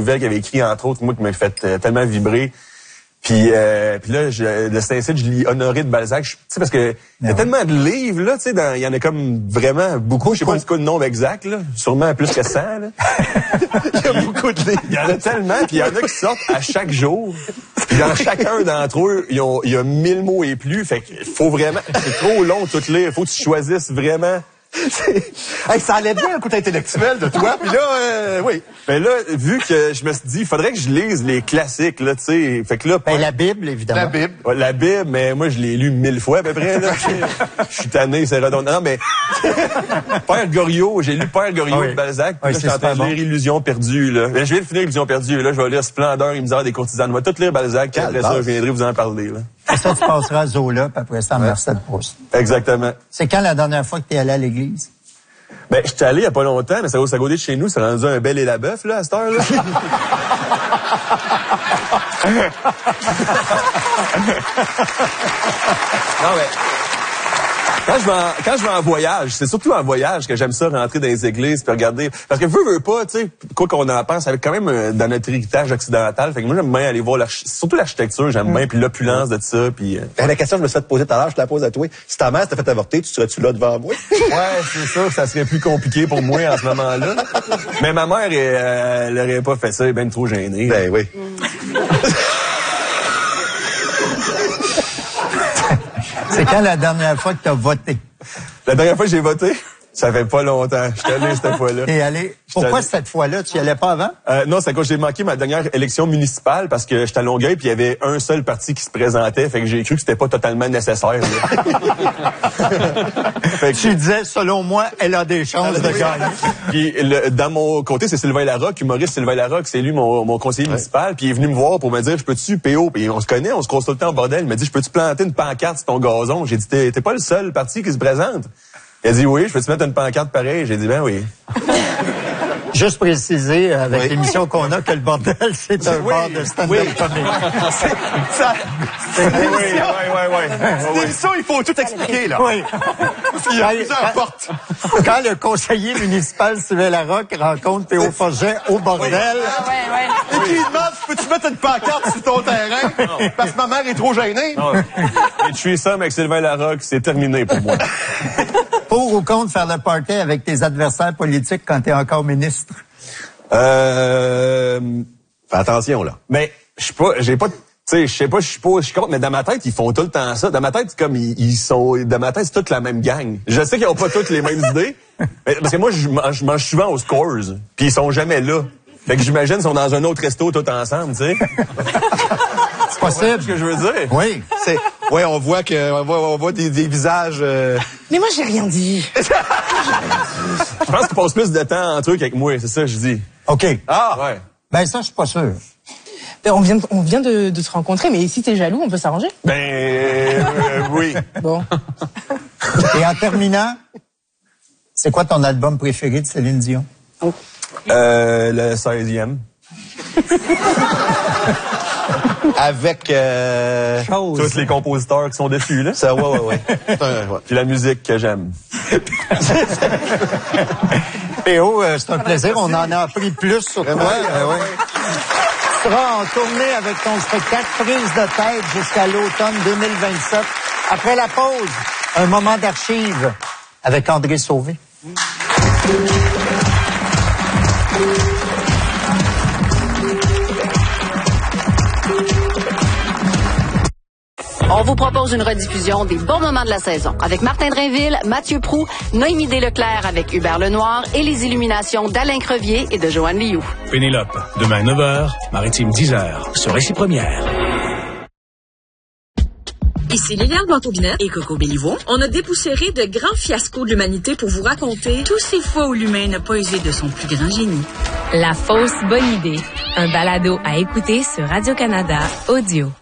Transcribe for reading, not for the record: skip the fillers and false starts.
nouvelle qu'il avait écrit, entre autres, moi, qui m'a fait tellement vibrer. Puis là, de Saint-Cyr, je lis Honoré de Balzac. Tu sais, parce que il y a tellement de livres, là, tu sais, il y en a comme vraiment beaucoup. Je sais pas du coup le nombre exact, là. Sûrement plus que 100, là. Il y a beaucoup de livres. Il y en a tellement, puis il y en a qui sortent à chaque jour. Puis dans chacun d'entre eux, il y a 1000 mots et plus. Fait qu'il faut vraiment, c'est trop long tout lire. Il faut que tu choisisses vraiment. Hey, ça allait bien un côté intellectuel de toi, puis là, oui. Mais là, vu que je me suis dit, il faudrait que je lise les classiques, là, tu sais. Fait que là, la Bible, évidemment. La Bible. Ouais, la Bible, mais moi, je l'ai lu 1000 fois à peu près, là. Je suis tanné, c'est redondant. Non, mais Père Goriot, j'ai lu Père Goriot de Balzac, puis là, je suis en train de lire Illusion perdue, là. Mais je viens de finir Illusion perdue, là. Je vais lire Splendeur et misère des courtisanes. On va tout lire Balzac, puis après ça, je viendrai vous en parler, là. Et ça, tu passeras à Zola, puis après ça, à Marcel Proust. Exactement. C'est quand la dernière fois que tu es allé à l'église? Ben, j'étais allé il y a pas longtemps, mais ça va au côté de chez nous, c'est rendu un bel et la bœuf, là, à cette heure-là. Non, mais quand je vais en voyage, c'est surtout en voyage que j'aime ça, rentrer dans les églises puis regarder. Parce que veux pas, tu sais, quoi qu'on en pense, avec quand même dans notre héritage occidental. Fait que moi, j'aime bien aller voir surtout l'architecture, j'aime bien, puis l'opulence de ça, puis... La question que je me suis fait poser tout à l'heure, je te la pose à toi. Si ta mère s'était fait avorter, tu serais-tu là devant moi? Ouais, c'est sûr que ça serait plus compliqué pour moi en ce moment-là. Mais ma mère, elle aurait pas fait ça, elle est bien trop gênée. Ben oui. C'est quand la dernière fois que tu as voté? La dernière fois que j'ai voté, ça fait pas longtemps. Je suis allé cette fois-là. T'es allé. Pourquoi cette fois-là? Tu y allais pas avant? Non, c'est quand j'ai manqué ma dernière élection municipale parce que j'étais à Longueuil puis il y avait un seul parti qui se présentait. Fait que j'ai cru que c'était pas totalement nécessaire. Fait que tu disais, selon moi, elle a des chances de gagner. Puis dans mon côté, c'est Sylvain Larocque, humoriste Sylvain Larocque, c'est lui mon conseiller municipal. Puis il est venu me voir pour me dire, je peux-tu PO? Puis on se connaît, on se croise tout le temps en bordel. Il m'a dit, je peux-tu planter une pancarte sur ton gazon? J'ai dit, t'es pas le seul parti qui se présente. Il a dit oui, je peux te mettre une pancarte pareille? J'ai dit ben oui. Juste préciser avec l'émission qu'on a que le bordel, c'est un bar de stand-up comique. C'est une émission, il faut tout expliquer, là. Oui. Il y a plusieurs portes. Quand le conseiller municipal Sylvain Larocque rencontre Théo Forget au bordel... Et qui lui demande, peux-tu mettre une pancarte sur ton terrain? Parce que ma mère est trop gênée. Et tu es ça avec Sylvain Larocque, c'est terminé pour moi. Pour ou contre faire le party avec tes adversaires politiques quand t'es encore ministre? Fais attention, là. Mais je suis contre, mais dans ma tête, ils font tout le temps ça. Dans ma tête, c'est comme dans ma tête, c'est toute la même gang. Je sais qu'ils ont pas toutes les mêmes idées, mais, parce que moi, je mange souvent aux Scores, puis ils sont jamais là. Fait que j'imagine qu'ils sont dans un autre resto tout ensemble, tu sais. C'est possible. C'est ce que je veux dire. Oui. Oui, on voit des visages... Mais moi, j'ai rien dit. Je pense qu'ils passent plus de temps entre eux qu'avec moi, c'est ça que je dis. OK. Ah! Ouais. Ben ça, je suis pas sûr. On vient de se rencontrer, mais si t'es jaloux, on peut s'arranger. Oui. Bon. Et en terminant, c'est quoi ton album préféré de Céline Dion? Le 16e. Avec tous les compositeurs qui sont dessus, là. Ça, ouais. Puis la musique que j'aime. Théo, c'est un plaisir. On en a appris plus sur toi. Tu seras en tournée avec ton spectacle Prise de tête jusqu'à l'automne 2027. Après la pause, un moment d'archives avec André Sauvé. On vous propose une rediffusion des bons moments de la saison avec Martin Drainville, Mathieu Proulx, Noémie Desleclerc avec Hubert Lenoir et les illuminations d'Alain Crevier et de Joanne Liou. Pénélope, demain 9h, Maritime 10h, sur Récit Première. Ici Liliane Blanc-Aubinette et Coco Béliveau. On a dépoussiéré de grands fiascos de l'humanité pour vous raconter tous ces fois où l'humain n'a pas usé de son plus grand génie. La fausse bonne idée. Un balado à écouter sur Radio-Canada Audio.